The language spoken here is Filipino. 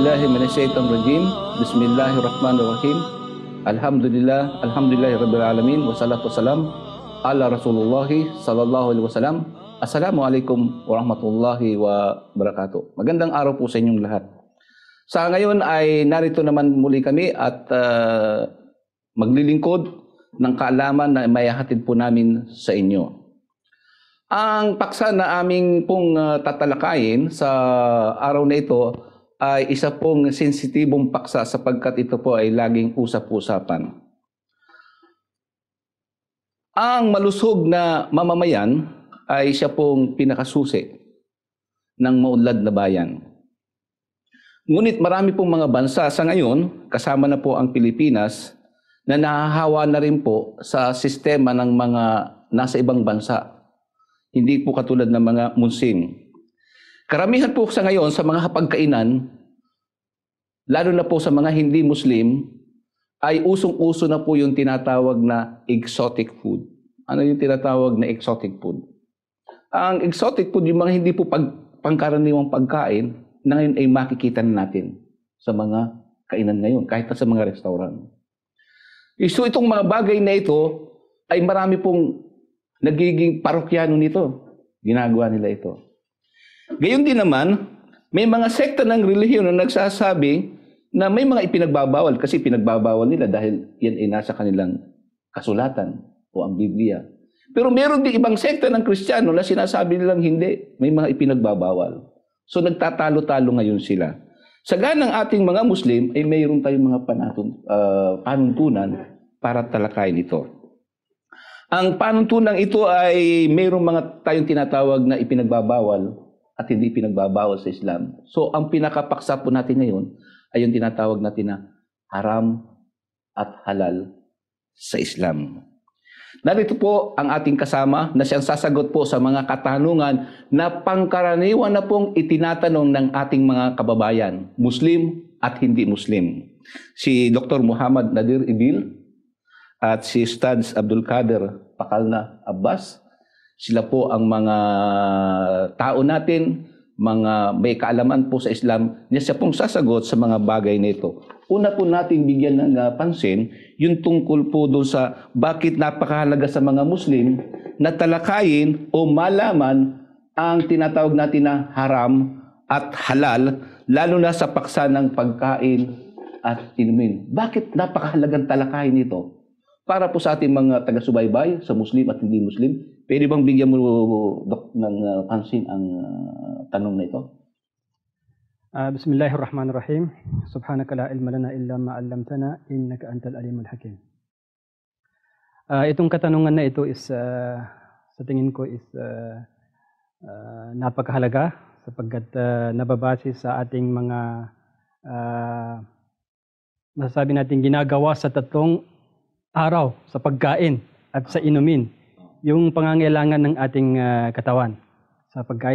Rajim. Bismillahirrahmanirrahim. Alhamdulillahi rabbil alamin wassalatu wassalam ala Rasulullah sallallahu alaihi wasallam. Assalamualaikum warahmatullahi wabarakatuh. Magandang araw po sa inyong lahat. Sa ngayon ay narito naman muli kami at maglilingkod ng kaalaman na mayahatid po namin sa inyo. Ang paksa na aming pong tatalakayin sa araw na ito ay isa pong sensitibong paksa sapagkat ito po ay laging usap-usapan. Ang malusog na mamamayan ay siya pong pinakasusi ng maunlad na bayan. Ngunit marami pong mga bansa sa ngayon, kasama na po ang Pilipinas, na nahahawa na rin po sa sistema ng mga nasa ibang bansa. Hindi po katulad ng mga Muslim. Karamihan po sa ngayon sa mga hapagkainan, lalo na po sa mga hindi Muslim, ay usong-uso na po yung tinatawag na exotic food. Ano yung tinatawag na exotic food? Ang exotic food, yung mga hindi po pangkaraniwang pagkain, na ngayon ay makikita na natin sa mga kainan ngayon, kahit na sa mga restaurant. So itong mga bagay na ito, ay marami pong nagiging parokyano nito. Ginagawa nila ito. Gayon din naman, may mga sekta ng relihiyon na nagsasabi na may mga ipinagbabawal kasi pinagbabawal nila dahil yan ay nasa kanilang kasulatan o ang Biblia. Pero meron din ibang sekta ng Kristiyano na sinasabi nilang hindi, may mga ipinagbabawal. So nagtatalo-talo ngayon sila. Sa ganang ating mga Muslim ay mayroon tayong mga panuntunan para talakayin ito. Ang panuntunan ito ay mayroong mga tayong tinatawag na ipinagbabawal at hindi ipinagbabawal sa Islam. So ang pinakapaksa po natin ngayon ay yung tinatawag natin na haram at halal sa Islam. Narito po ang ating kasama na siyang sasagot po sa mga katanungan na pangkaraniwan na pong itinatanong ng ating mga kababayan, Muslim at hindi Muslim. Si Dr. Muhammad Nadir Ibil at si Ustadz Abdul Kader Pakalna Abbas. Sila po ang mga tao natin, mga may kaalaman po sa Islam, na siya pong sasagot sa mga bagay nito. Una po natin bigyan ng pansin, yung tungkol po doon sa bakit napakahalaga sa mga Muslim na talakayin o malaman ang tinatawag natin na haram at halal, lalo na sa paksa ng pagkain at inumin. Bakit napakahalagang talakayin ito? Para po sa ating mga taga-subaybay, sa Muslim at hindi Muslim, pwede bang bigyan mo, Dok, ng pansin ang tanong na ito? Bismillahirrahmanirrahim. Subhanaka la ilma lana illa ma 'allamtana innaka antal alimul hakim. Itong katanungan na ito is sa tingin ko is napakahalaga sapagkat nababase sa ating mga masasabi natin ginagawa sa tatlong araw, sa pagkain at sa inumin, yung pangangailangan ng ating katawan. Sa pagkain